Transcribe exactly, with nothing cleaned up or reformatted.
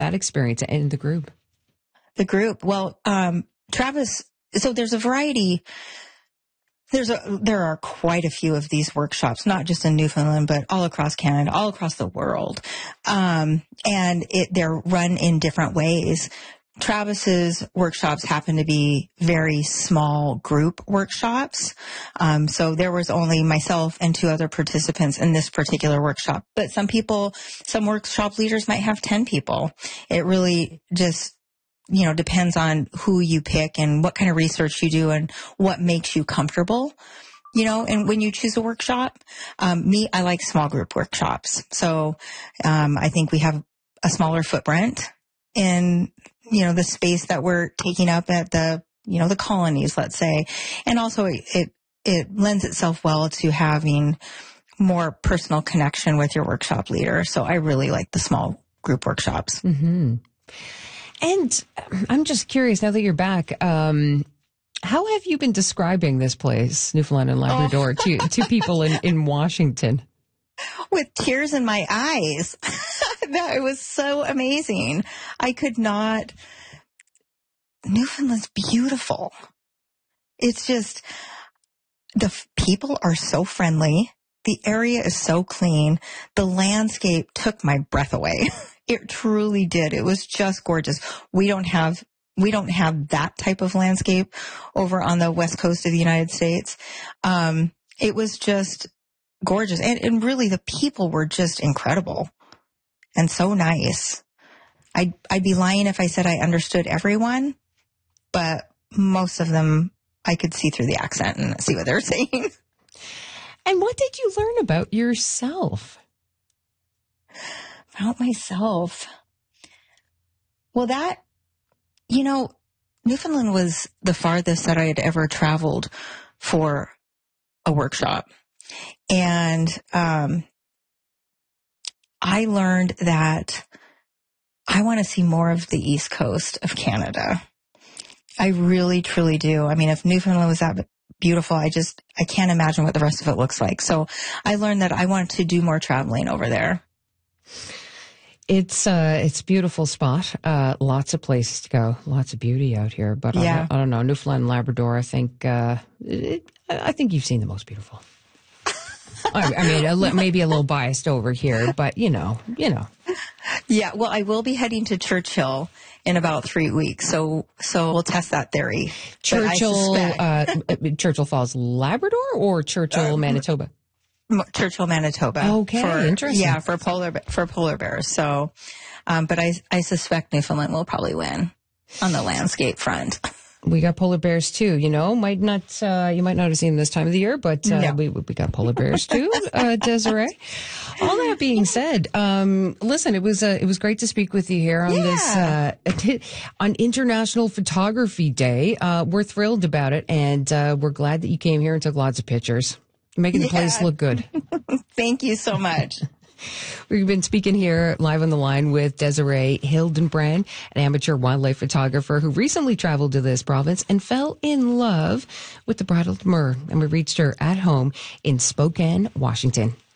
that experience and the group? The group. Well, um, Travis, so there's a variety. There's a, there are quite a few of these workshops, not just in Newfoundland, but all across Canada, all across the world. Um, and it, they're run in different ways. Travis's workshops happen to be very small group workshops. Um, so there was only myself and two other participants in this particular workshop. But some people, some workshop leaders might have ten people. It really just, you know, depends on who you pick and what kind of research you do and what makes you comfortable, you know, and when you choose a workshop. Um, me, I like small group workshops. So um, I think we have a smaller footprint in, you know, the space that we're taking up at the, you know, the colonies, let's say. And also it, it, it lends itself well to having more personal connection with your workshop leader. So I really like the small group workshops. Mm-hmm. And I'm just curious, now that you're back, um, how have you been describing this place, Newfoundland and Labrador, oh. to, to people in, in Washington? With tears in my eyes. That it was so amazing. I could not. Newfoundland's beautiful. It's just, the f- people are so friendly. The area is so clean. The landscape took my breath away. It truly did. It was just gorgeous. We don't have, we don't have that type of landscape over on the west coast of the United States. Um, it was just gorgeous. And, and really the people were just incredible and so nice. I'd, I'd be lying if I said I understood everyone, but most of them I could see through the accent and see what they were saying. And what did you learn about yourself? About myself. Well, that, you know, Newfoundland was the farthest that I had ever traveled for a workshop. And um, I learned that I want to see more of the East Coast of Canada. I really, truly do. I mean, if Newfoundland was that beautiful, I just, I can't imagine what the rest of it looks like. So I learned that I wanted to do more traveling over there. It's uh, it's a beautiful spot. Uh, lots of places to go. Lots of beauty out here. But yeah. I, don't, I don't know. Newfoundland and Labrador, I think, uh, it, I think you've seen the most beautiful. I, I mean, a li- maybe a little biased over here, but you know, you know. Yeah. Well, I will be heading to Churchill in about three weeks. So, so we'll test that theory. Churchill, uh, Churchill Falls, Labrador, or Churchill, uh, Manitoba? Churchill, Manitoba. Okay, for, interesting. Yeah, for polar for polar bears. So, um, but I I suspect Newfoundland will probably win on the landscape front. We got polar bears too. You know, might not uh, you might not have seen them this time of the year, but uh, no. we we got polar bears too, uh, Desiree. All that being said, um, listen, it was uh, it was great to speak with you here on yeah. this uh, on International Photography Day. Uh, we're thrilled about it, and uh, we're glad that you came here and took lots of pictures. Making the yeah. place look good. Thank you so much. We've been speaking here live on the line with Desiree Hildenbrand, an amateur wildlife photographer who recently traveled to this province and fell in love with the Bridled Murre. And we reached her at home in Spokane, Washington.